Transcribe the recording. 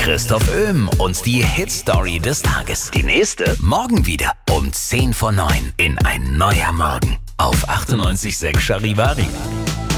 Christoph Öhm und die Hit-Story des Tages. Die nächste morgen wieder um 10 vor 9 in Ein neuer Morgen auf 98.6 Charivari.